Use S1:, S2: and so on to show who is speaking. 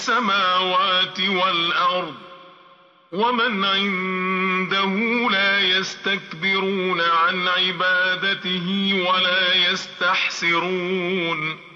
S1: السماوات والأرض ومن عنده لا يستكبرون عن عبادته ولا يستحسرون